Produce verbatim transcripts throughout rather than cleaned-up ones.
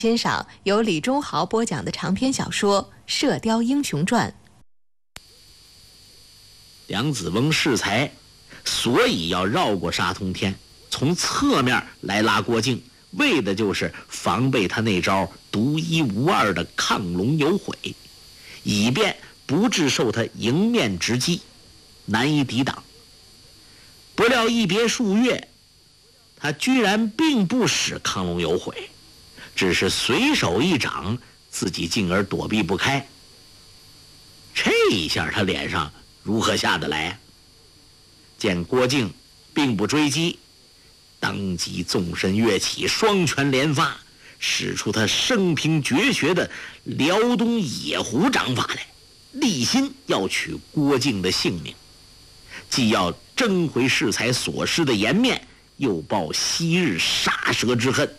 欣赏由李忠豪播讲的长篇小说《射雕英雄传》。 梁子翁恃才，所以要绕过沙通天，从侧面来拉郭靖，为的就是防备他那招独一无二的亢龙有悔，以便不致受他迎面直击，难以抵挡。不料一别数月，他居然并不使亢龙有悔，只是随手一掌，自己进而躲避不开。这一下他脸上如何下得来啊？见郭靖并不追击，当即纵身跃起，双拳连发，使出他生平绝学的辽东野狐掌法来，立心要取郭靖的性命，既要争回适才所失的颜面，又报昔日杀蛇之恨。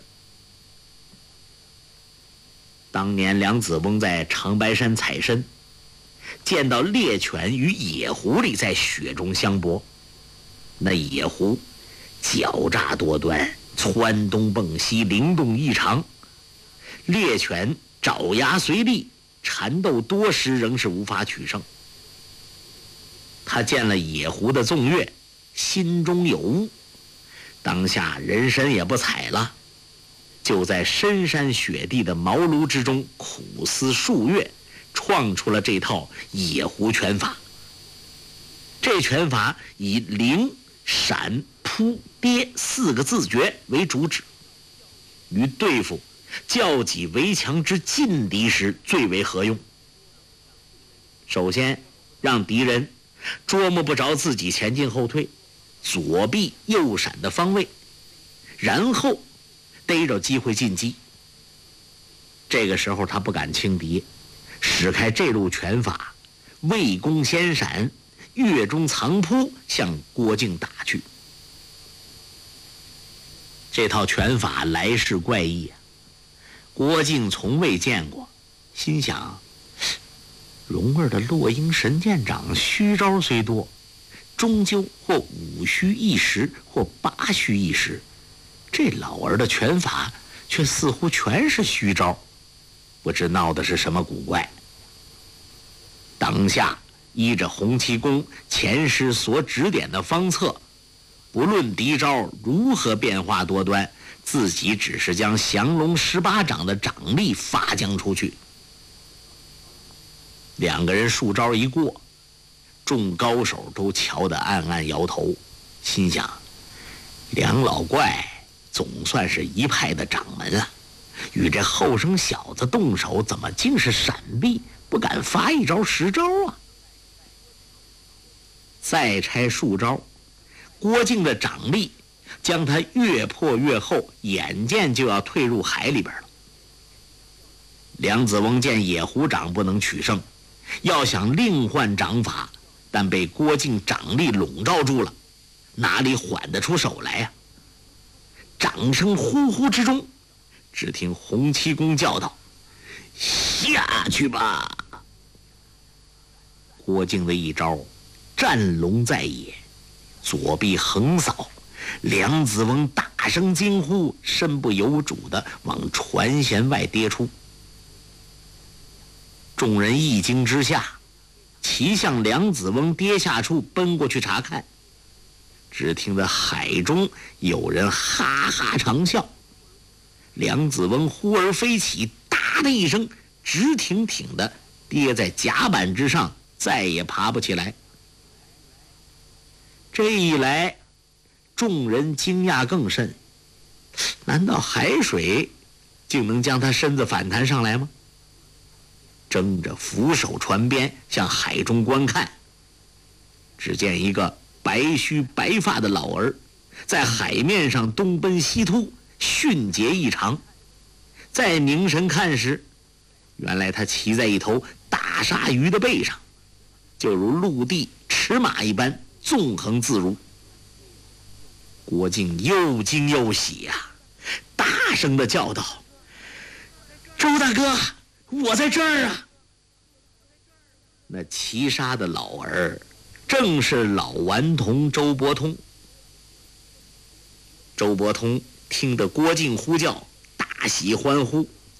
当年梁子翁在长白山采参，见到猎犬与野狐狸在雪中相搏，那野狐狡诈多端，窜东蹦西，灵动异常；猎犬爪牙随利，缠斗多时，仍是无法取胜。他见了野狐的纵跃，心中有悟，当下人参也不采了，就在深山雪地的茅庐之中苦思数月，创出了这套野狐拳法。这拳法以灵、闪、扑、跌四个字诀为主旨，于对付较己围强之劲敌时最为合用。首先让敌人捉摸不着自己前进后退、左避右闪的方位，然后逮着机会进击。这个时候他不敢轻敌，使开这路拳法，未攻先闪，跃中藏扑，向郭靖打去。这套拳法来势怪异啊，郭靖从未见过，心想蓉儿的落英神剑掌虚招虽多，终究或五虚一实，或八虚一实，这老儿的拳法却似乎全是虚招，不知闹的是什么古怪。当下依着洪七公前师所指点的方策，不论敌招如何变化多端，自己只是将降龙十八掌的掌力发将出去。两个人数招一过，众高手都瞧得暗暗摇头，心想梁老怪总算是一派的掌门啊，与这后生小子动手，怎么竟是闪避，不敢发一招实招啊？再拆数招，郭靖的掌力将他越破越厚，眼见就要退入海里边了。梁子翁见野狐掌不能取胜，要想另换掌法，但被郭靖掌力笼罩住了，哪里缓得出手来呀、啊？掌声呼呼之中，只听洪七公叫道：“下去吧！”郭靖的一招战龙在野，左臂横扫，梁子翁大声惊呼，身不由主地往船舷外跌出。众人一惊之下，齐向梁子翁跌下处奔过去查看。只听得海中有人哈哈长笑，梁子翁忽而飞起，哒的一声，直挺挺地跌在甲板之上，再也爬不起来。这一来，众人惊讶更甚，难道海水竟能将他身子反弹上来吗？争着俯首船边向海中观看，只见一个白须白发的老儿在海面上东奔西突，迅捷异常。再凝神看时，原来他骑在一头大鲨鱼的背上，就如陆地驰马一般纵横自如。郭靖又惊又喜啊，大声地叫道：“周大哥，我在这儿啊！”那骑杀的老儿正是老顽童周伯通。周伯通听得郭靖呼叫，大喜欢呼，